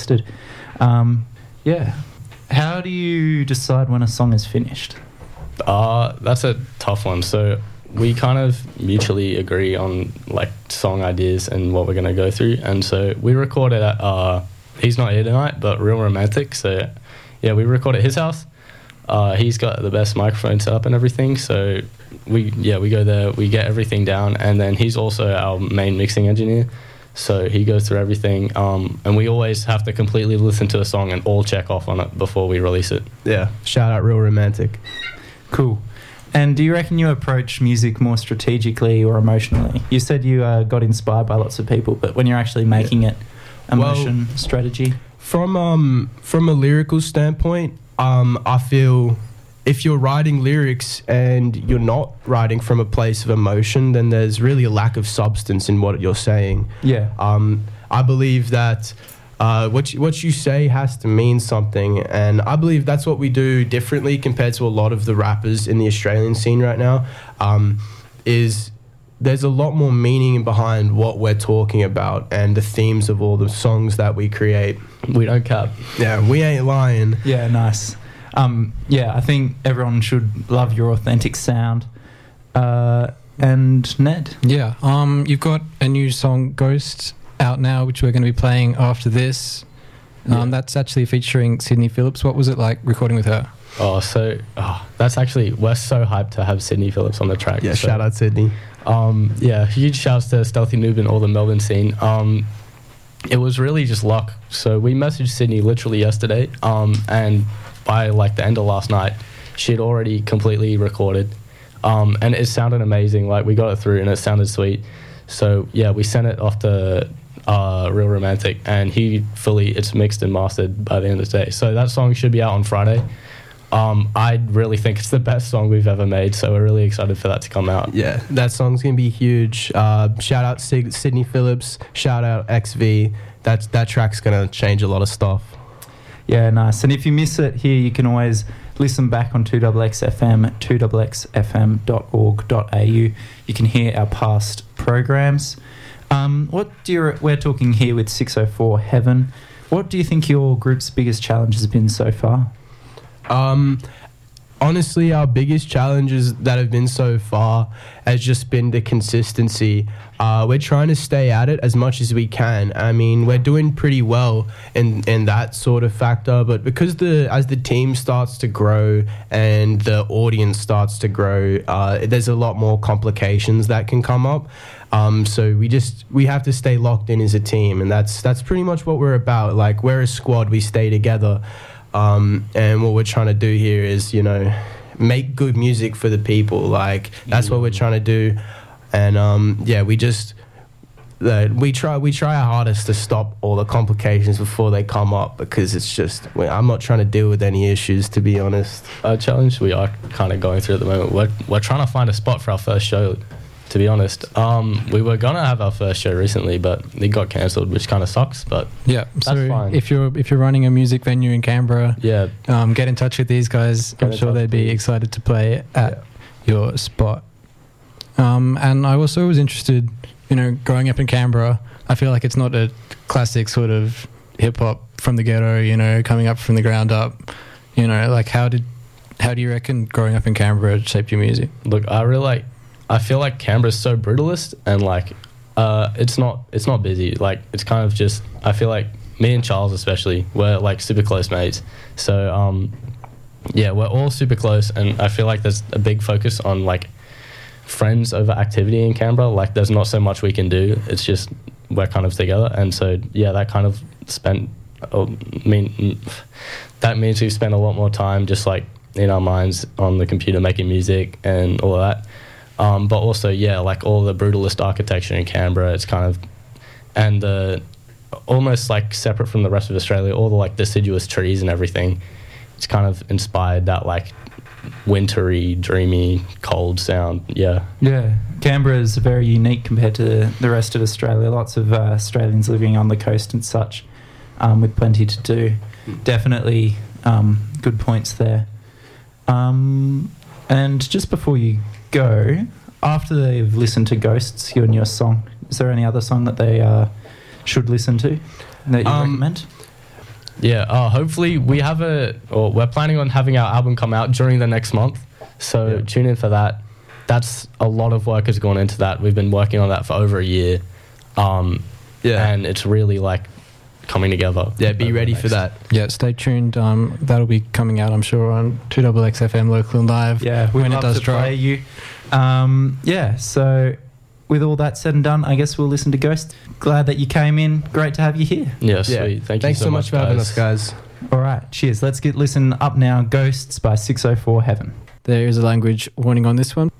interested. Yeah. How do you decide when a song is finished? That's a tough one. So we kind of mutually agree on like song ideas and what we're going to go through. And so we record it at, he's not here tonight, but Real Romantic. So yeah, we record at his house. He's got the best microphone set up and everything. So we go there, we get everything down. And then he's also our main mixing engineer. So he goes through everything. And we always have to completely listen to a song and all check off on it before we release it. Yeah, shout out Real Romantic. Cool. And do you reckon you approach music more strategically or emotionally? You said you got inspired by lots of people, but when you're actually making it, emotion, strategy? From a lyrical standpoint, I feel if you're writing lyrics and you're not writing from a place of emotion, then there's really a lack of substance in what you're saying. Yeah. I believe that what you say has to mean something, and I believe that's what we do differently compared to a lot of the rappers in the Australian scene right now. Is there's a lot more meaning behind what we're talking about and the themes of all the songs that we create. We don't cap. Yeah, we ain't lying. Yeah, nice. I think everyone should love your authentic sound. And Ned? Yeah, you've got a new song, Ghost, out now, which we're going to be playing after this. That's actually featuring Sydney Phillips. What was it like recording with her? That's actually, we're so hyped to have Sydney Phillips on the track. Yeah, shout out Sydney. Huge shouts to Stealthy Noob and all the Melbourne scene. It was really just luck. So we messaged Sydney literally yesterday, and by like the end of last night, she'd already completely recorded, and it sounded amazing. Like we got it through, and it sounded sweet. So yeah, we sent it off to Real Romantic, and it's mixed and mastered by the end of the day. So that song should be out on Friday. I really think it's the best song we've ever made, so we're really excited for that to come out. Yeah, that song's gonna be huge. Shout out Sydney Phillips, shout out XV. That track's gonna change a lot of stuff. Yeah, nice. And if you miss it here, you can always listen back on 2XXFM at 2xxfm.org.au. You can hear our past programs. We're talking here with 604 Heaven. What do you think your group's biggest challenge has been so far? Honestly, our biggest challenges that have been so far has just been the consistency. We're trying to stay at it as much as we can. I mean, we're doing pretty well in that sort of factor, but because as the team starts to grow and the audience starts to grow, there's a lot more complications that can come up. So we have to stay locked in as a team, and that's pretty much what we're about. Like, we're a squad, we stay together. And what we're trying to do here is, make good music for the people. Like, that's what we're trying to do. And, we try our hardest to stop all the complications before they come up, because it's just, I'm not trying to deal with any issues, to be honest. A challenge we are kind of going through at the moment, we're trying to find a spot for our first show, to be honest. We were going to have our first show recently, but it got cancelled, which kind of sucks, but yeah, that's so fine. If you're running a music venue in Canberra, get in touch with these guys. I'm sure they'd be excited to play at your spot. And I also was interested, growing up in Canberra, I feel like it's not a classic sort of hip-hop from the ghetto, coming up from the ground up. Like, how do you reckon growing up in Canberra shaped your music? Look, I feel like Canberra's so brutalist, and like it's not busy. Like, it's kind of just, I feel like me and Charles especially, we're like super close mates. So we're all super close, and I feel like there's a big focus on like friends over activity in Canberra. Like, there's not so much we can do. It's just we're kind of together, and so that kind of that means we spend a lot more time just like in our minds on the computer making music and all of that. But also, like all the brutalist architecture in Canberra, it's kind of, and almost like separate from the rest of Australia, all the like deciduous trees and everything, it's kind of inspired that like wintry, dreamy, cold sound. Yeah, Canberra is very unique compared to the rest of Australia. Lots of Australians living on the coast and such, with plenty to do. Definitely good points there. And just before you go, after they've listened to Ghosts, your newest song, is there any other song that they should listen to that you recommend? Yeah, hopefully we're planning on having our album come out during the next month. So tune in for that. That's a lot of work has gone into that. We've been working on that for over a year. And it's really like coming together. Yeah, be ready for that. Yeah, stay tuned. That'll be coming out, I'm sure, on 2XXFM Local and Live. Yeah, when it does drop. Play you. So with all that said and done, I guess we'll listen to Ghost. Glad that you came in. Great to have you here. Yeah, sweet. Thanks so much for having us, guys. All right, cheers. Let's listen up now. Ghosts by 604 Heaven. There is a language warning on this one.